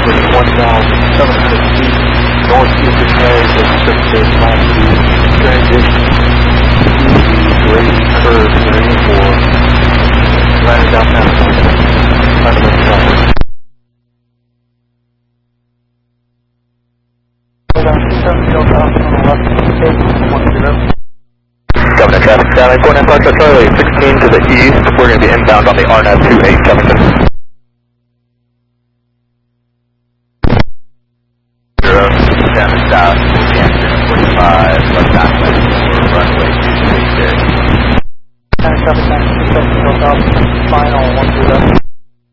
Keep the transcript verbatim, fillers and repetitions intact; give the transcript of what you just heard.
one thousand seven hundred feet north Houston Road, the surface latitude, transition to the grading curve area for landing down Panama. Fundamental traffic. Hold on, two seven zero south on the left, eight one zero. Governor traffic, Skyline four nine five Charlie, sixteen to the east. We're going to be inbound on the R N A V two eight Covington. Zero, down south, Canton, forty-five, left halfway, runway two three six. Nine seven nine two seven zero south, final one zero.